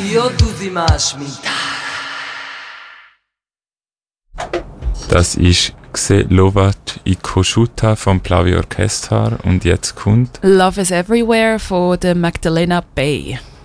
Io tu si machmita. Das ist Lovat i Koshuta vom Blaue Orchester und jetzt kommt Love is Everywhere von der Magdalena Bay.